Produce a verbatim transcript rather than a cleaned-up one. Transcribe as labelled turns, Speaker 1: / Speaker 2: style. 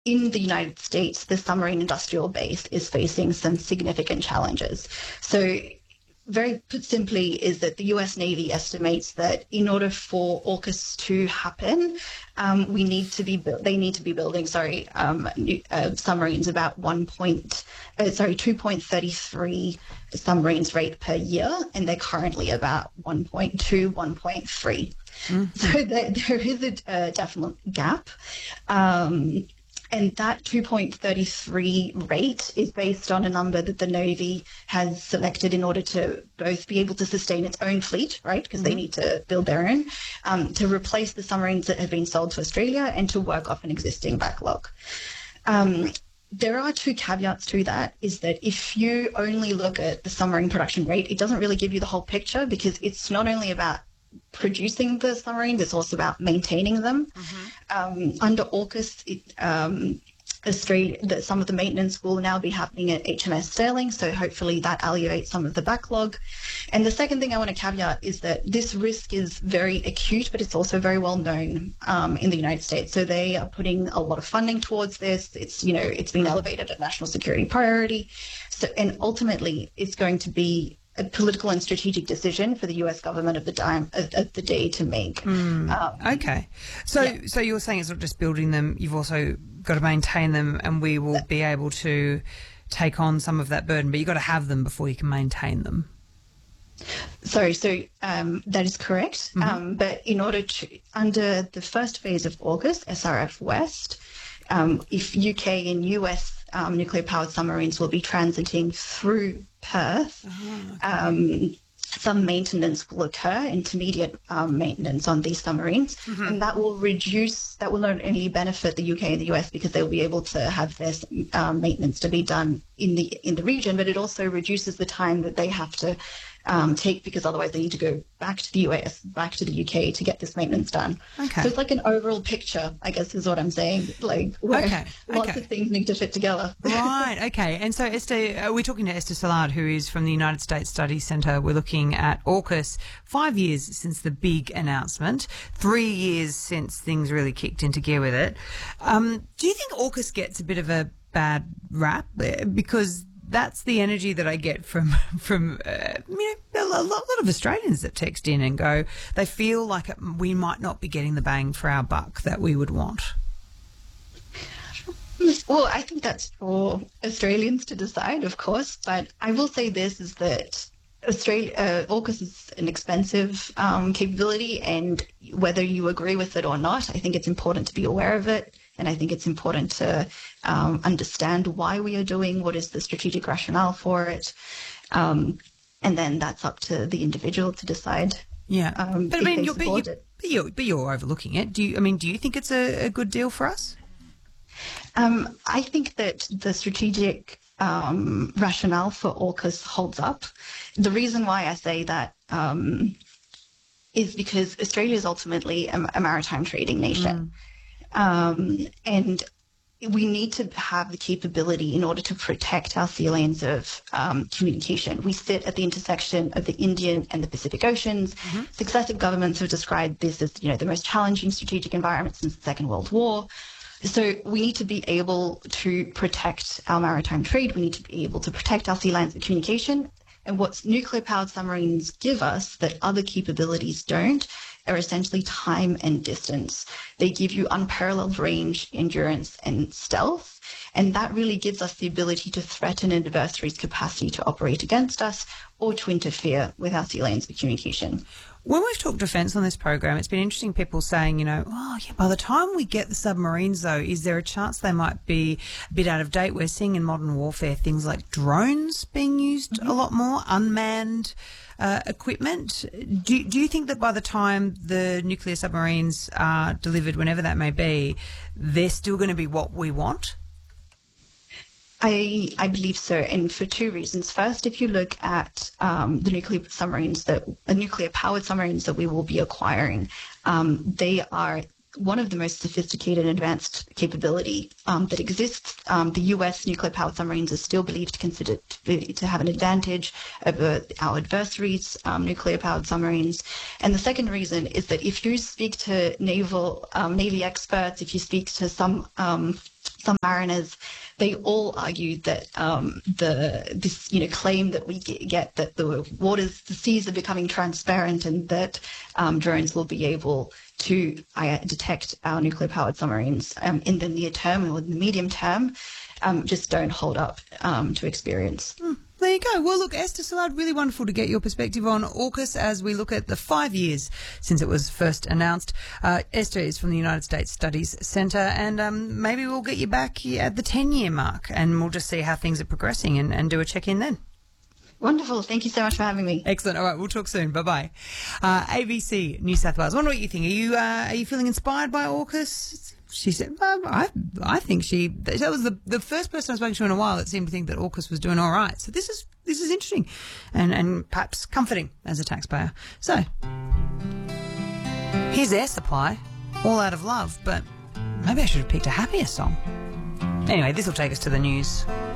Speaker 1: in the United States, the submarine industrial base is facing some significant challenges. So very put simply is that the U S Navy estimates that in order for AUKUS to happen, um, we need to be they need to be building sorry um, uh, submarines about one point uh, sorry two point three three submarines rate per year, and they're currently about one point two, one point three. Mm-hmm. So there, there is a, a definite gap. Um, And that two point three three rate is based on a number that the Navy has selected in order to both be able to sustain its own fleet, right, because mm-hmm. they need to build their own, um, to replace the submarines that have been sold to Australia and to work off an existing backlog. Um, there are two caveats to that, is that if you only look at the submarine production rate, it doesn't really give you the whole picture, because it's not only about producing the submarines, it's also about maintaining them. Mm-hmm. Um, under AUKUS, it, um, Australia, the, some of the maintenance will now be happening at H M S Sterling, so hopefully that alleviates some of the backlog. And the second thing I want to caveat is that this risk is very acute, but it's also very well known um, in the United States. So they are putting a lot of funding towards this. It's, you know, it's been elevated a national security priority. So, and ultimately, it's going to be a political and strategic decision for the U S government of the time of, of the day to make.
Speaker 2: Mm,
Speaker 1: um,
Speaker 2: okay, so yeah. so you're saying it's not just building them; you've also got to maintain them, and we will be able to take on some of that burden. But you've got to have them before you can maintain them.
Speaker 1: Sorry, so um, that is correct. Mm-hmm. Um, but in order to, under the first phase of AUKUS, S R F West, um, if U K and U S um, nuclear-powered submarines will be transiting through Perth, uh-huh, okay. um, some maintenance will occur, intermediate um, maintenance on these submarines, mm-hmm. and that will reduce, that will not only benefit the U K and the U S because they'll be able to have their um, maintenance to be done in the in the region, but it also reduces the time that they have to um, take, because otherwise they need to go back to the U S, back to the U K to get this maintenance done. Okay. So it's like an overall picture, I guess is what I'm saying, like where
Speaker 2: okay.
Speaker 1: lots
Speaker 2: okay.
Speaker 1: of things need to fit together.
Speaker 2: Right, okay. And so Esther, uh, we're talking to Esther Szilard, who is from the United States Studies Centre. We're looking at AUKUS, five years since the big announcement, three years since things really kicked into gear with it. Um, do you think AUKUS gets a bit of a bad rap? Because that's the energy that I get from from uh, you know, a lot, a lot of Australians that text in and go, they feel like it, we might not be getting the bang for our buck that we would want.
Speaker 1: Well, I think that's for Australians to decide, of course, but I will say this, is that Australia, uh, AUKUS is an expensive um, capability, and whether you agree with it or not, I think it's important to be aware of it. And I think it's important to um, understand why we are doing, what is the strategic rationale for it. Um, and then that's up to the individual to decide.
Speaker 2: Yeah.
Speaker 1: Um,
Speaker 2: but I mean, you're, but, you, but, you're, but you're overlooking it. Do you, I mean, do you think it's a, a good deal for us?
Speaker 1: Um, I think that the strategic um, rationale for AUKUS holds up. The reason why I say that um, is because Australia is ultimately a, a maritime trading nation. Mm. Um, and we need to have the capability in order to protect our sea lanes of um, communication. We sit at the intersection of the Indian and the Pacific Oceans. Mm-hmm. Successive governments have described this as, you know, the most challenging strategic environment since the Second World War. So we need to be able to protect our maritime trade. We need to be able to protect our sea lanes of communication. And what nuclear-powered submarines give us that other capabilities don't are essentially time and distance. They give you unparalleled range, endurance, and stealth. And that really gives us the ability to threaten an adversary's capacity to operate against us or to interfere with our sea lanes of communication.
Speaker 2: When we've talked defence on this program, it's been interesting, people saying, you know, oh, yeah, by the time we get the submarines, though, is there a chance they might be a bit out of date? We're seeing in modern warfare things like drones being used mm-hmm. a lot more, unmanned uh, equipment. Do, do you think that by the time the nuclear submarines are delivered, whenever that may be, they're still going to be what we want?
Speaker 1: I, I believe so, and for two reasons. First, if you look at um, the nuclear submarines that, uh, nuclear-powered submarines that we will be acquiring, um, they are one of the most sophisticated and advanced capability um, that exists. Um, the U S nuclear-powered submarines are still believed to consider to, be, to have an advantage over our adversaries' um, nuclear-powered submarines. And the second reason is that if you speak to naval um, Navy experts, if you speak to some um, some mariners, they all argue that um, the this you know claim that we get that the waters, the seas are becoming transparent, and that um, drones will be able to uh, detect our nuclear-powered submarines um, in the near term or in the medium term, um, just don't hold up um, to experience.
Speaker 2: Mm. There you go. Well, look, Esther Szilard, really wonderful to get your perspective on AUKUS as we look at the five years since it was first announced. Uh, Esther is from the United States Studies Centre, and um, maybe we'll get you back at the ten-year mark and we'll just see how things are progressing and, and do a check-in then.
Speaker 1: Wonderful. Thank you so much for having me.
Speaker 2: Excellent. All right, we'll talk soon. Bye-bye. Uh, A B C New South Wales. I wonder what you think. Are you, uh, are you feeling inspired by AUKUS? She said, well, I, I think she, that was the, the first person I've spoken to in a while that seemed to think that AUKUS was doing all right. So this is, this is interesting and, and perhaps comforting as a taxpayer. So here's Air Supply, All Out of Love, but maybe I should have picked a happier song. Anyway, this will take us to the news.